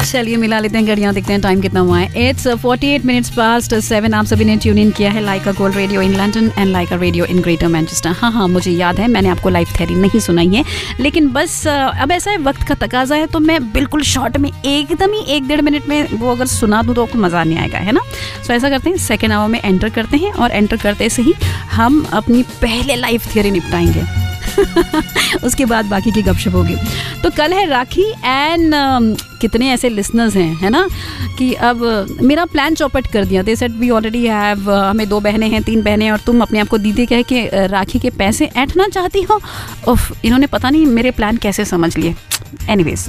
चलिए मिला लेते हैं घड़ियां, देखते हैं टाइम कितना हुआ है। It's 48 minutes past 7। आप सभी ने ट्यून इन किया है लाइका gold radio in London and Lyca radio in greater Manchester. हाँ, मुझे याद है मैंने आपको लाइफ थ्योरी नहीं सुनाई है, लेकिन बस अब ऐसा है वक्त का तकाजा है, तो मैं बिल्कुल शॉर्ट में एकदम ही 1-1.5 मिनट में वो अगर सुना दूँ तो आपको मज़ा नहीं आएगा, है ना। सो ऐसा करते हैं, सेकेंड आवर में एंटर करते हैं और एंटर करते से ही हम अपनी पहले लाइफ थ्योरी निपटाएंगे। उसके बाद बाकी की गपशप होगी। तो कल है राखी एंड कितने ऐसे लिसनर्स हैं, है ना, कि अब मेरा प्लान चौपट कर दिया। They said we already have, हमें 2 बहनें हैं 3 बहनें हैं और तुम अपने आप को दीदी कह के राखी के पैसे ऐंठना चाहती हो। उफ, इन्होंने पता नहीं मेरे प्लान कैसे समझ लिए। Anyways,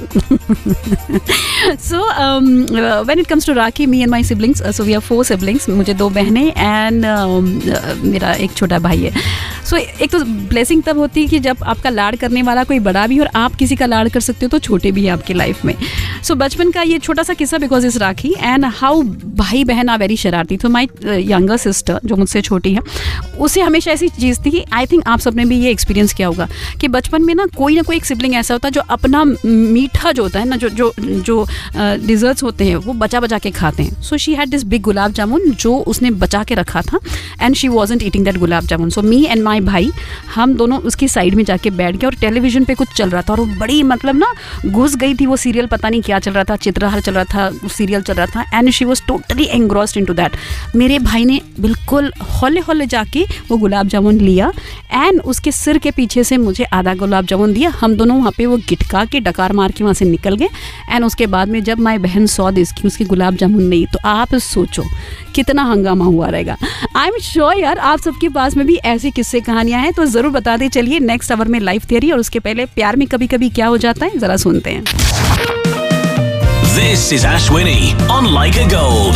so when it comes to Rakhi, me and my siblings, so we have 4 siblings, मुझे 2 बहनें and मेरा एक छोटा भाई है। So एक तो ब्लेसिंग तब होती है कि जब आपका लाड़ करने वाला कोई बड़ा भी और आप किसी का लाड़ कर सकते हो तो छोटे भी है आपकी लाइफ में। So बचपन का ये छोटा सा किस्सा बिकॉज इस राखी एंड हाउ भाई बहन आ वेरी शरारती। तो माई यंगर सिस्टर जो मुझसे छोटी है, उसे हमेशा ऐसी चीज़ थी कि आई थिंक आप सबने भी ये एक्सपीरियंस किया होगा कि बचपन में ना कोई एक सिबलिंग ऐसा होता है जो अपना मीठा जो होता है ना, जो डिज़र्ट्स होते हैं वो बचा के खाते हैं। So she had this big gulab jamun जो उसने बचा के रखा था and she wasn't eating that gulab jamun. So me and my भाई हम दोनों उसकी साइड में जाके बैठ गए और टेलीविजन पे कुछ चल रहा था और वो बड़ी मतलब ना घुस गई थी वो सीरियल, पता नहीं क्या चल रहा था, चित्रहार चल रहा था, सीरियल चल रहा था and she was totally engrossed into that. मेरे भाई ने बिल्कुल हौले जाके वो गुलाब जामुन लिया एंड उसके सिर के पीछे से मुझे आधा गुलाब जामुन दिया। हम दोनों वहाँ पे वो गिटका के डकार मार के वहाँ से निकल गए एंड उसके बाद में जब माई बहन सौ दिस की उसकी गुलाब जामुन नहीं, तो आप सोचो कितना हंगामा हुआ रहेगा। आई एम श्योर यार आप सबके पास में भी ऐसी किस्से कहानियां हैं, तो ज़रूर बताते चलिए नेक्स्ट आवर में लाइफ थियरी। और उसके पहले प्यार में कभी कभी क्या हो जाता है ज़रा सुनते हैं। This is Ashwini on Laika Gold.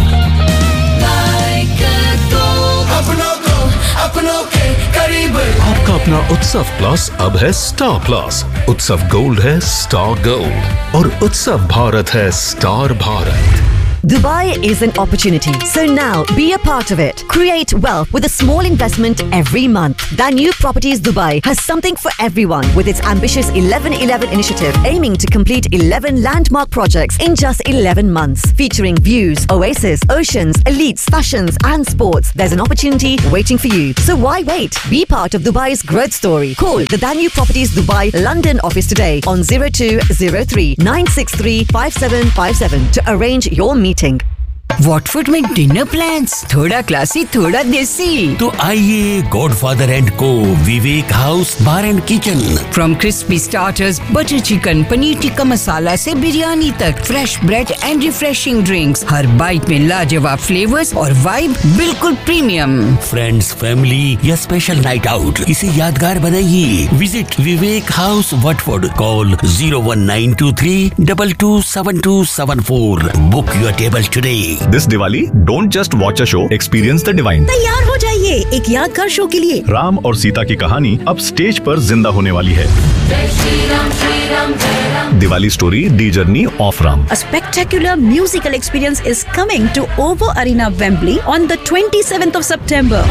आपका अपना उत्सव प्लस अब है स्टार प्लस। उत्सव गोल्ड है स्टार गोल्ड और उत्सव भारत है star Bharat. Dubai is an opportunity, so now be a part of it. Create wealth with a small investment every month. Danube Properties Dubai has something for everyone with its ambitious 11-11 initiative aiming to complete 11 landmark projects in just 11 months. Featuring views, oasis, oceans, elites, fashions and sports. There's an opportunity waiting for you. So why wait? Be part of Dubai's growth story. Call the Danube Properties Dubai London office today on 0203 963 5757 to arrange your meeting. Watford में dinner plans, थोड़ा classy थोड़ा देसी। तो आइए godfather and को विवेक house bar and kitchen. From crispy starters, butter chicken, paneer tikka masala से बिरयानी तक, fresh bread and refreshing drinks, her bite में लाजवाब फ्लेवर्स और वाइब बिल्कुल प्रीमियम। फ्रेंड्स, फैमिली या स्पेशल नाइट आउट, इसे यादगार बनाइए। Visit Vivek house Watford. Call 01923 227274। Book your table today. This Diwali, don't just watch a show, experience the divine. तैयार हो जाइए एक यादगार शो के लिए। राम और सीता की कहानी अब स्टेज पर जिंदा होने वाली है। Diwali story, The Journey of Ram. A spectacular musical experience is coming to OVO Arena, Wembley on the 27th of September.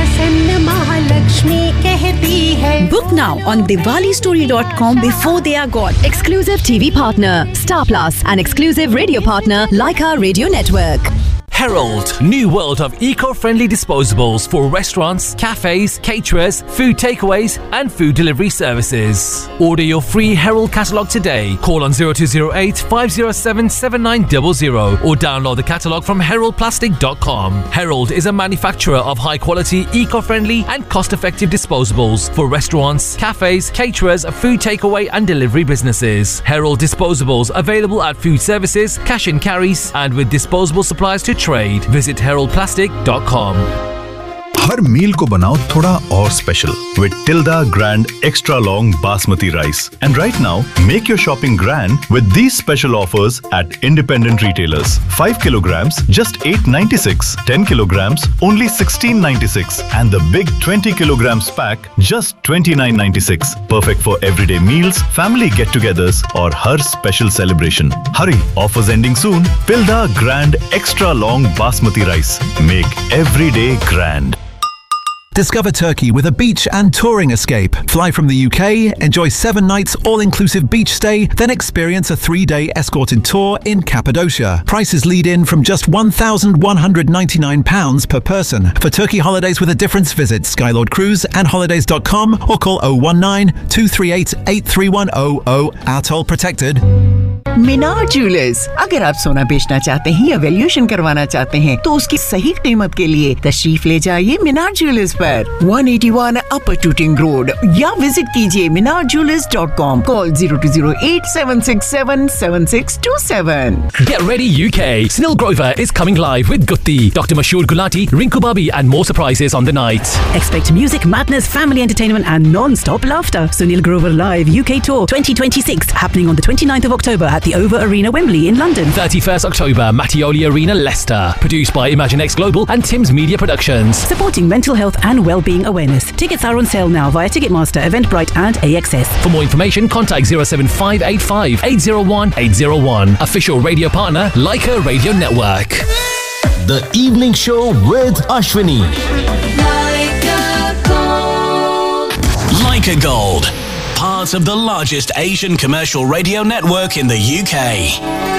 Book now on diwalistory.com before they are gone. Exclusive TV partner Star Plus and exclusive radio partner Laika Radio Network. Herald, new world of eco-friendly disposables for restaurants, cafes, caterers, food takeaways and food delivery services. Order your free Herald catalogue today. Call on 0208 507 7900 or download the catalogue from heraldplastic.com. Herald is a manufacturer of high-quality, eco-friendly and cost-effective disposables for restaurants, cafes, caterers, food takeaway and delivery businesses. Herald disposables available at food services, cash and carries and with disposable supplies to trade. Visit heraldplastic.com. हर मील को बनाओ थोड़ा और special with Tilda Grand Extra Long Basmati Rice. And right now, make your shopping grand with these special offers at independent retailers. 5 kilograms, just $8.96. 10 kilograms, only $16.96. And the big 20 kilograms pack, just $29.96. Perfect for everyday meals, family get-togethers, or her special celebration. Hurry, offers ending soon. Tilda Grand Extra Long Basmati Rice. Make every day grand. Discover Turkey with a beach and touring escape. Fly from the UK, enjoy 7 nights all-inclusive beach stay, then experience a 3-day escorted tour in Cappadocia. Prices lead in from just £1,199 per person. For Turkey holidays with a difference, visit Skylord Cruise and holidays.com or call 019-238-83100. Our toll protected. Minar jewellers, अगर आप सोना बेचना चाहते हैं या valuation करवाना चाहते हैं तो उसकी सही कीमत के लिए तशरीफ ले जाइए मीनार ज्वेलर्स पर 181 अपर टूटिंग रोड या विजिट कीजिए minarjewelers.com. Call 0208-767-7627. Get ready UK. Sunil Grover is coming live with Gutti, Dr. Mashoor Gulati, Rinku Babi and more surprises on the night. Expect music, madness, family entertainment and non-stop laughter. Sunil Grover Live UK Tour 2026 happening on the 29th of October at the Over Arena, Wembley in London. 31st October, Mattioli Arena, Leicester. Produced by ImagineX Global and Tim's Media Productions. Supporting mental health and well-being awareness. Tickets are on sale now via Ticketmaster, Eventbrite and AXS. For more information, contact 07585 801 801. Official radio partner, Leica Radio Network. The Evening Show with Ashwini. Leica Gold, part of the largest Asian commercial radio network in the UK.